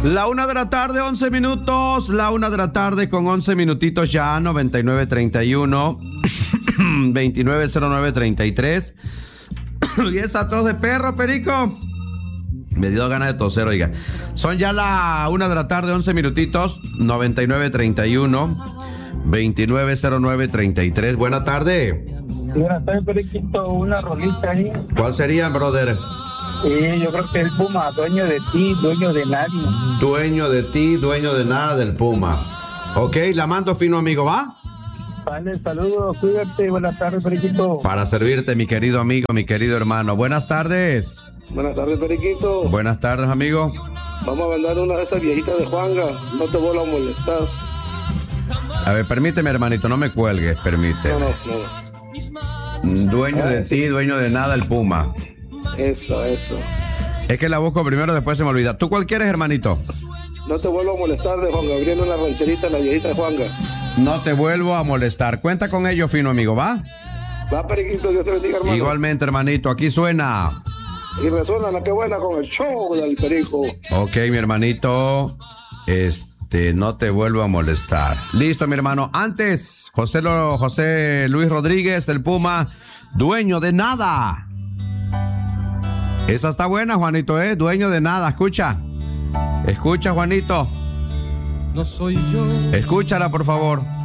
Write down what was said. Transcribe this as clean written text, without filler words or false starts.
La 1 de la tarde, 11 minutos. La 1 de la tarde con 11 minutitos ya. 9931 290933. Y esa tos de perro, Perico. Me dio ganas de toser, oiga. Son ya la 1 de la tarde, 11 minutitos. 9931 290933. Buenas tardes. Buenas tardes, Periquito. Una rolita ahí. ¿Cuál sería, brother? Yo creo que el Puma, dueño de ti, dueño de nadie. Dueño de ti, dueño de nada del Puma. Ok, la mando, fino amigo, ¿va? Vale, saludos, cuídate. Buenas tardes, Periquito. Para servirte, mi querido amigo, mi querido hermano. Buenas tardes. Buenas tardes, Periquito. Buenas tardes, amigo. Vamos a mandar una de esas viejitas de Juanga. No te vuelvo a molestar. A ver, permíteme, hermanito, no me cuelgues, permíteme. No. Dueño de ti, dueño de nada el Puma. Eso. Es que la busco primero, después se me olvida. ¿Tú cuál quieres, hermanito? No te vuelvo a molestar de Juan Gabriel, una rancherita, la viejita de Juanga. No te vuelvo a molestar. Cuenta con ello, fino amigo, ¿va? Va, Periquito, Dios te bendiga, hermano. Igualmente, hermanito, aquí suena. Y resuena la que buena con el show del Perico. Ok, mi hermanito. No te vuelvo a molestar. Listo, mi hermano. Antes, José Luis Rodríguez, el Puma, dueño de nada. Esa está buena, Juanito, dueño de nada. Escucha, Juanito. No soy yo. Escúchala, por favor.